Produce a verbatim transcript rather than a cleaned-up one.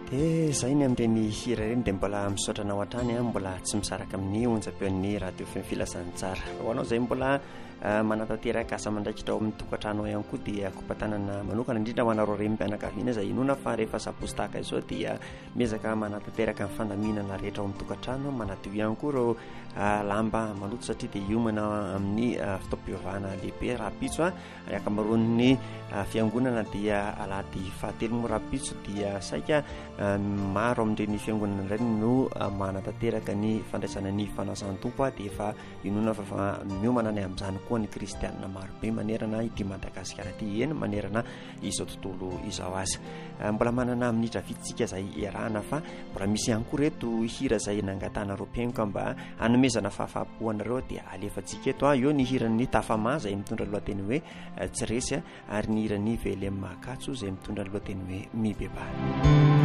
dia zay ny amin'ireny hira ireny dia mbola misaotra anao hatrany a mbola tsy misaraka amin'ny onjam-peon'ny radio fm filasany tsara ho anao izay mbola manatanteraka asa mandraikitra ao amin'ny tokantrano ihany koa dia kompatanana manokana indrindra ho anareo renim-pianakaviana izay inona fa rehefa saposy tahaka izao dia miezaka manatanteraka amin'ny fandaminana rehetra ao amin'ny tokantrano manadio ihany koa ireo lamba maloto satria dia hiomana amin'ny fitaom-pivavahana lehibe raha-pitso a akamaroan'ny fiangonana dia alady fahatelo moa raha-pitso dia saika maro amin'ireny fiangonana ireny no manatanteraka ny fandraisana ny fanasan-tompo a dia efa inona fa miomana ny amin'izany koa ny kristianina marobe manerana ity Madagasikara ity eny manerana izao tontolo izao azy mbola manana minitra vitsika izay iarahana fa mbola misy ihany koa reto hira izay nangatanareo mpiainoka mba hanomezana fahafahapoanareo dia alefantsika eto a eo ny hiran'ny Tafama izay mitondra lohateny hoe tsy resy a ary ny hiran'ny Velem Makatso izay mitondra lohateny hoe Mibeba.